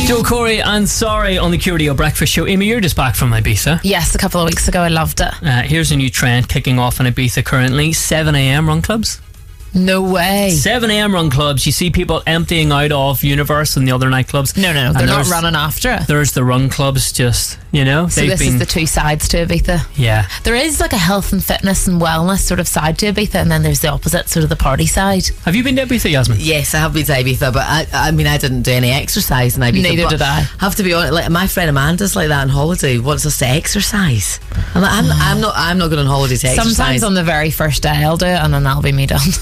Joe Corey and Sorry on the Q Radio Breakfast Show. Amy, you're just back from Ibiza. Yes, a couple of weeks ago. I loved it. Here's a new trend kicking off in Ibiza currently. 7am run clubs. No way. 7am run clubs. You see people emptying out of Universe and the other nightclubs. No, they're not running after it. There's the run clubs, just, So this is the two sides to Ibiza. Yeah. There is like a health and fitness and wellness sort of side to Ibiza, and then there's the opposite, sort of the party side. Have you been to Ibiza, Yasmin? Yes, I have been to Ibiza, but I mean, I didn't do any exercise in Ibiza. Neither did I. Have to be honest, like my friend Amanda's like that on holiday. Wants us to exercise. I'm not going on holiday to exercise. Sometimes on the very first day I'll do it, and then that'll be me done.